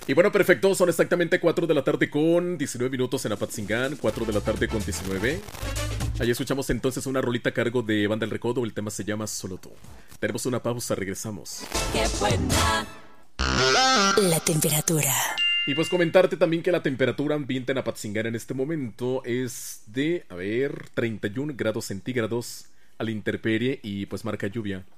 Y bueno, perfecto, son exactamente 4 de la tarde con 19 minutos en Apatzingán, 4 de la tarde con 19. Ahí escuchamos entonces una rolita a cargo de Banda El Recodo, el tema se llama Solo Tú. Tenemos una pausa, regresamos. ¡Qué buena! La temperatura. Y pues comentarte también que la temperatura ambiente en Apatzingán en este momento es de, 31 grados centígrados a la intemperie y pues marca lluvia.